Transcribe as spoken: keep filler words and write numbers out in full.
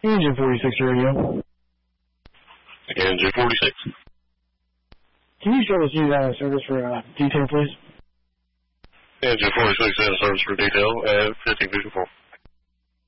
Engine forty-six radio. Engine forty-six. Can you show us you uh, service for uh, detail, please? Engine forty-six in service for detail at fifteen fifty-four.